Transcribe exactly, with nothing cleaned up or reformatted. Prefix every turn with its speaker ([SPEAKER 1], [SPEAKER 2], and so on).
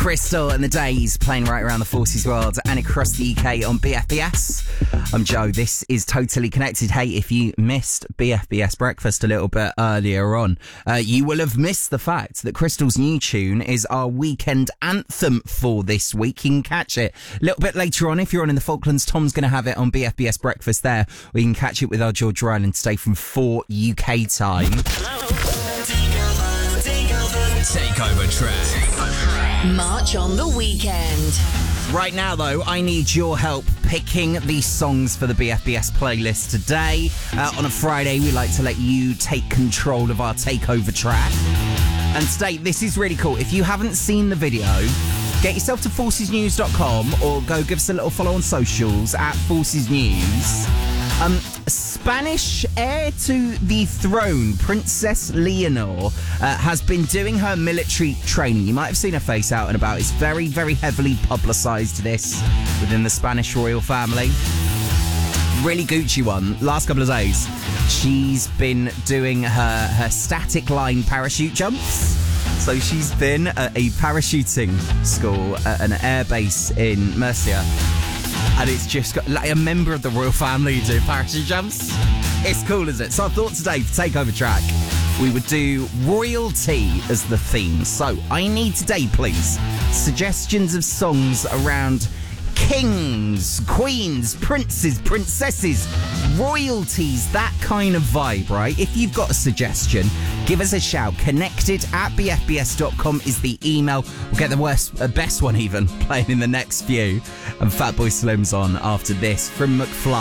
[SPEAKER 1] Crystal and the Days playing right around the Forces world and across the U K on B F B S. I'm Joe. This is Totally Connected. Hey, if you missed B F B S Breakfast a little bit earlier on, uh, you will have missed the fact that Crystal's new tune is our weekend anthem for this week. You can catch it a little bit later on if you're on in the Falklands. Tom's going to have it on B F B S Breakfast there. We can catch it with our George Ryland today from four U K time.
[SPEAKER 2] Takeover track.
[SPEAKER 3] March on the weekend.
[SPEAKER 1] Right now, though, I need your help picking these songs for the B F B S playlist today. Uh, on a Friday, we like to let you take control of our takeover track. And today, this is really cool. If you haven't seen the video, get yourself to forces news dot com or go give us a little follow on socials at Forces News. Um, Spanish heir to the throne, Princess Leonor, uh, has been doing her military training. You might have seen her face out and about. It's very, very heavily publicised, this, within the Spanish royal family. Really Gucci one. Last couple of days, she's been doing her, her static line parachute jumps. So she's been at a parachuting school at an air base in Murcia. And it's just got like a member of the royal family do parachute jumps. It's cool, isn't it? So I thought today, for Takeover Track, we would do royalty as the theme. So I need today, please, suggestions of songs around kings, queens, princes, princesses, royalties, that kind of vibe, right? If you've got a suggestion, give us a shout. Connected at b f b s dot com is the email. We'll get the worst, uh, best one even, playing in the next few. And Fatboy Slim's on after this from McFly.